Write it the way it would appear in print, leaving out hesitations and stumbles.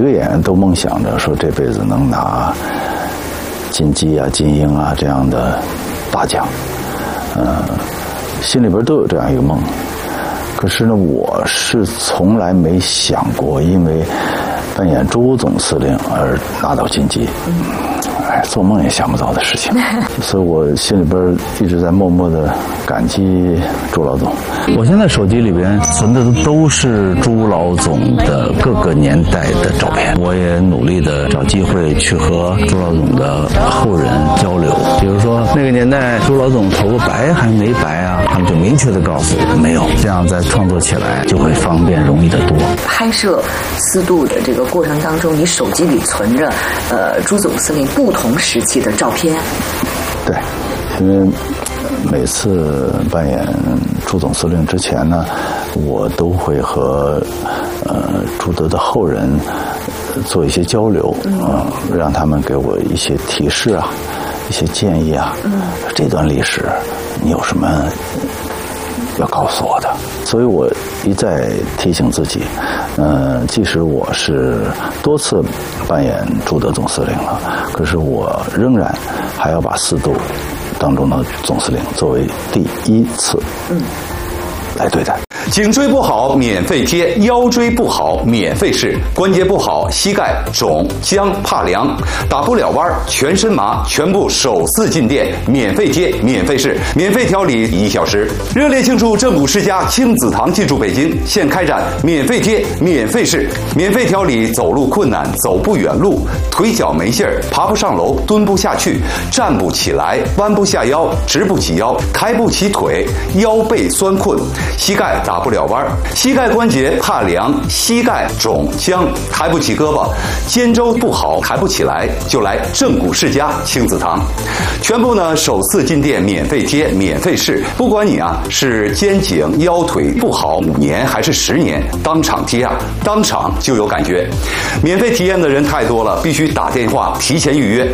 个演员都梦想着说这辈子能拿金鸡啊、金鹰啊这样的大奖，心里边都有这样一个梦。可是呢，我是从来没想过因为扮演朱总司令而拿到金鸡，做梦也想不到的事情。所以我心里边一直在默默的感激朱老总。我现在手机里边存的都是朱老总的各个年代的照片，我也努力的找机会去和朱老总的后人交流。比如说那个年代朱老总头发白还没白啊，他们就明确的告诉我没有，这样在创作起来就会方便容易得多。 拍摄四渡的这个过程当中，你手机里存着朱总司令不同时期的照片。 对，因为每次扮演朱总司令之前呢，我都会和朱德的后人做一些交流，让他们给我一些提示啊，一些建议啊。这段历史你有什么要告诉我的？所以我一再提醒自己，即使我是多次扮演朱德总司令了，可是我仍然还要把四渡当中的总司令作为第一次来对待。 颈椎不好免费贴，腰椎不好免费试，关节不好膝盖肿僵怕凉打不了弯全身麻，全部首次进店免费贴免费试，免费调理1小时。热烈庆祝正骨世家亲子堂进驻北京，现开展免费贴免费试，免费调理走路困难、走不远路、腿脚没劲儿、爬不上楼、蹲不下去、站不起来、弯不下腰、直不起腰、抬不起腿、腰背酸困、膝盖打不了弯、膝盖关节怕凉、膝盖肿僵、抬不起胳膊、肩周不好抬不起来，就来正骨世家亲子堂。全部呢首次进店免费贴免费试，不管你啊是肩颈腰腿不好5年还是10年，当场贴啊当场就有感觉。免费体验的人太多了，必须打电话提前预约。